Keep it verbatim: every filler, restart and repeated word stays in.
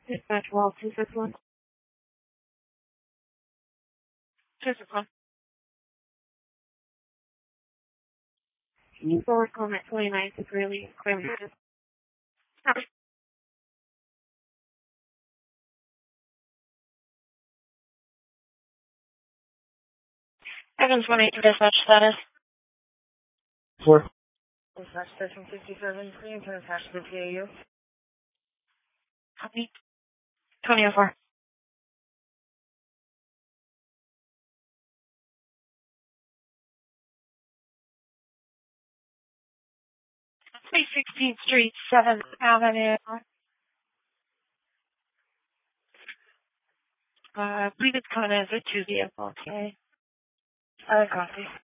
Dispatch wall two six one. two six one. Can you forward comment twenty-nine to Greeley? Clear messages. Copy. Evans one eight dispatch status. Four. Dispatch station fifty-seven, three, and turn attached to the P A U. Copy. twenty oh four. three sixteenth Street, seventh Avenue. Uh, I believe it's coming as a two vehicle. Okay. Other copy.